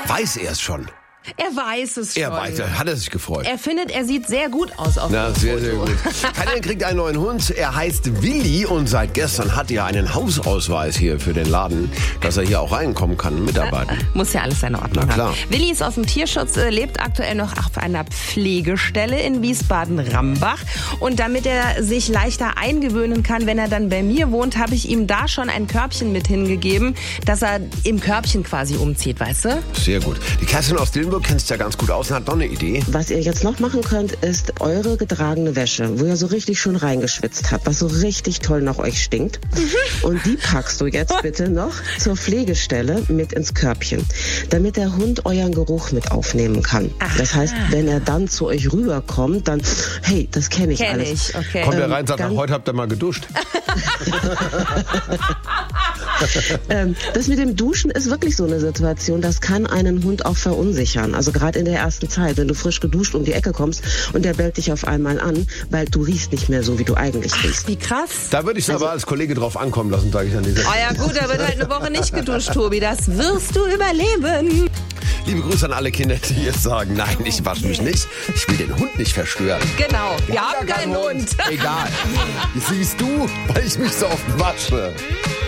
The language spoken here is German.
Weiß er es schon? Er weiß es schon. Hat er sich gefreut. Er findet, er sieht sehr gut aus auf dem Foto. Sehr, sehr gut. Karin kriegt einen neuen Hund. Er heißt Willi und seit gestern hat er einen Hausausweis hier für den Laden, dass er hier auch reinkommen kann und mitarbeiten. Muss ja alles seine Ordnung Na klar. haben. Willi ist aus dem Tierschutz, lebt aktuell noch auf einer Pflegestelle in Wiesbaden-Rambach. Und damit er sich leichter eingewöhnen kann, wenn er dann bei mir wohnt, habe ich ihm da schon ein Körbchen mit hingegeben, dass er im Körbchen quasi umzieht, weißt du? Sehr gut. Die Kerstin aus Dillenburg kennt sich ja ganz gut aus und hat noch eine Idee. Was ihr jetzt noch machen könnt, ist eure getragene Wäsche, wo ihr so richtig schön reingeschwitzt habt, was so richtig toll nach euch stinkt. Und die packst du jetzt bitte noch zur Pflegestelle mit ins Körbchen, damit der Hund euren Geruch mit aufnehmen kann. Das heißt, wenn er dann zu euch rüberkommt, dann, hey, das kenne ich alles. Okay. Kommt er rein und sagt, heute habt ihr mal geduscht. Das mit dem Duschen ist wirklich so eine Situation, das kann einen Hund auch verunsichern. Also gerade in der ersten Zeit, wenn du frisch geduscht um die Ecke kommst und der bellt dich auf einmal an, weil du riechst nicht mehr so, wie du eigentlich riechst. Wie krass. Da würde ich es aber als Kollege drauf ankommen lassen, sage ich an dieser Stelle. Oh ja gut, da wird halt eine Woche nicht geduscht, Tobi. Das wirst du überleben. Liebe Grüße an alle Kinder, die jetzt sagen, nein, ich wasche mich nicht. Ich will den Hund nicht verstören. Genau, wir haben keinen Hund. Egal. Das siehst du, weil ich mich so oft wasche.